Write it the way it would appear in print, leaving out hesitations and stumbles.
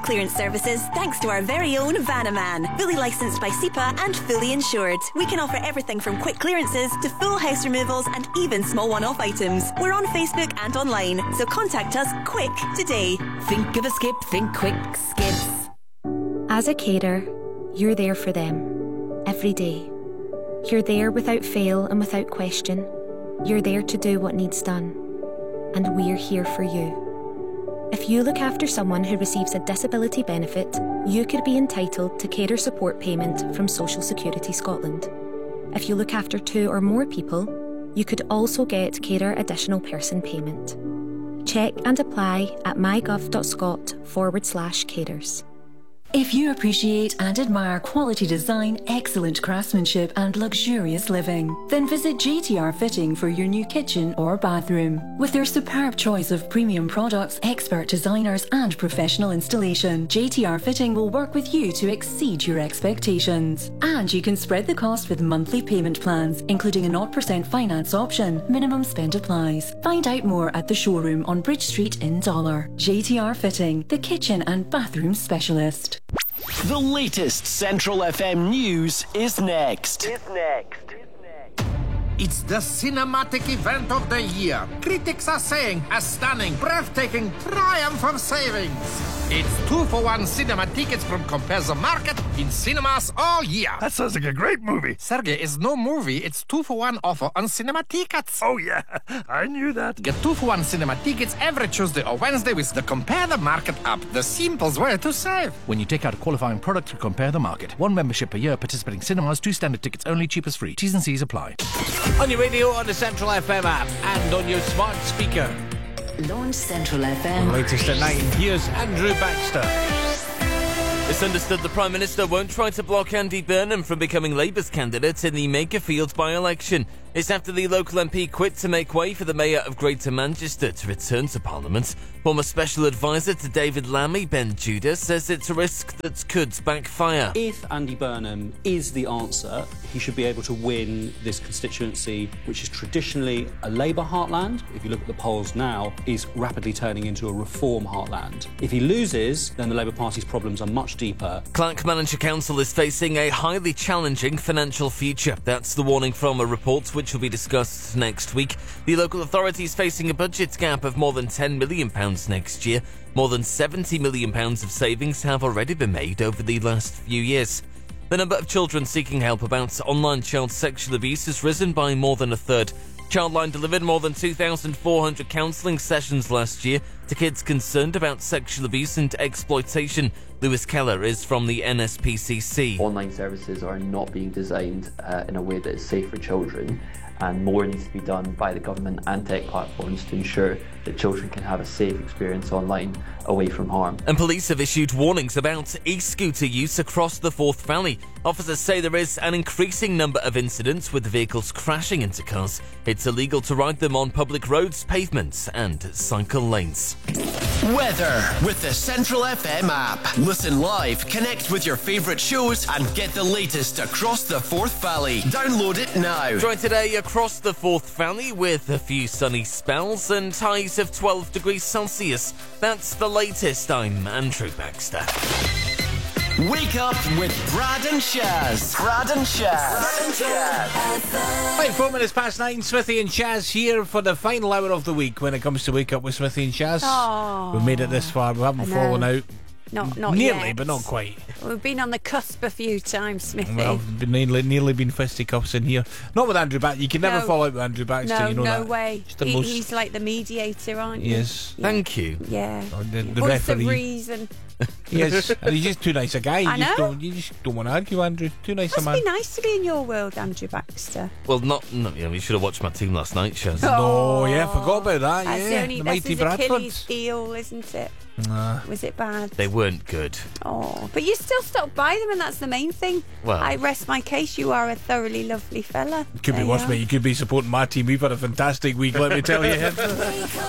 Clearance services thanks to our very own Vanaman. Fully licensed by SEPA and fully insured. We can offer everything from quick clearances to full house removals and even small one-off items. We're on Facebook and online, so contact us quick today. Think of a skip, think quick skips. As a carer, you're there for them, every day. You're there without fail and without question. You're there to do what needs done. And we're here for you. If you look after someone who receives a disability benefit, you could be entitled to carer support payment from Social Security Scotland. If you look after 2 or more people, you could also get carer additional person payment. Check and apply at mygov.scot/carers. If you appreciate and admire quality design, excellent craftsmanship and luxurious living, then visit JTR Fitting for your new kitchen or bathroom. With their superb choice of premium products, expert designers and professional installation, JTR Fitting will work with you to exceed your expectations. And you can spread the cost with monthly payment plans, including a 0% finance option. Minimum spend applies. Find out more at the showroom on Bridge Street in Dollar. JTR Fitting, the kitchen and bathroom specialist. The latest Central FM news is next. It's the cinematic event of the year. Critics are saying a stunning, breathtaking triumph of savings. It's 2-for-1 cinema tickets from Compare the Market in cinemas all year. That sounds like a great movie. Sergey, it's no movie. It's 2-for-1 offer on cinema tickets. Oh, yeah. I knew that. Get 2-for-1 cinema tickets every Tuesday or Wednesday with the Compare the Market app. The simplest way to save. When you take out a qualifying product through Compare the Market. 1 membership per year, participating cinemas, 2 standard tickets only, cheapest free. T's and C's apply. On your radio, on the Central FM app, and on your smart speaker. Launch Central FM. Latest at 9, here's Andrew Baxter. It's understood the Prime Minister won't try to block Andy Burnham from becoming Labour's candidate in the Makerfield by-election. It's after the local MP quit to make way for the Mayor of Greater Manchester to return to Parliament. Former Special Advisor to David Lammy, Ben Judah, says it's a risk that could backfire. If Andy Burnham is the answer, he should be able to win this constituency, which is traditionally a Labour heartland. If you look at the polls now, is rapidly turning into a Reform heartland. If he loses, then the Labour Party's problems are much deeper. Clackmannanshire Council is facing a highly challenging financial future. That's the warning from a report which will be discussed next week. The local authority is facing a budget gap of more than £10 million next year. More than £70 million of savings have already been made over the last few years. The number of children seeking help about online child sexual abuse has risen by more than a third. Childline delivered more than 2,400 counselling sessions last year to kids concerned about sexual abuse and exploitation. Lewis Keller is from the NSPCC. Online services are not being designed in a way that is safe for children, and more needs to be done by the government and tech platforms to ensure that children can have a safe experience online away from harm. And police have issued warnings about e-scooter use across the Forth Valley. Officers say there is an increasing number of incidents with vehicles crashing into cars. It's illegal to ride them on public roads, pavements and cycle lanes. Weather with the Central FM app. Listen live, connect with your favourite shows and get the latest across the Forth Valley. Download it now. Dry today across the Forth Valley with a few sunny spells and highs of 12 degrees Celsius. That's the latest. I'm Andrew Baxter. Wake up with Brad and Shaz. Brad and Shaz. Right, 4 minutes past 9, Smithy and Shaz here for the final hour of the week when it comes to Wake Up with Smithy and Shaz. Oh, We've made it this far, we haven't fallen out. Not nearly, yet. but not quite. We've been on the cusp a few times, Smithy. Well, nearly been fisticuffs in here. Not with Andrew Baxter. You can never fall out with Andrew Baxter. No, you know no that. way. He's like the mediator, aren't you? Yes. Yeah. Thank you. Yeah. The What's the referee. reason? Yes, and he's just too nice a guy. I know. You just don't want to argue, Andrew. Too nice a Must man. be nice to be in your world, Andrew Baxter. Well, you should have watched my team last night, Shaz. No, yeah, forgot about that. That's The that's mighty his Bradford. Achilles heel, isn't it? Was it bad? They weren't good. Oh, but you still stuck by them, and that's the main thing. Well, I rest my case. You are a thoroughly lovely fella. Could be worse, mate. You could be supporting my team. We've had a fantastic week, let me tell you.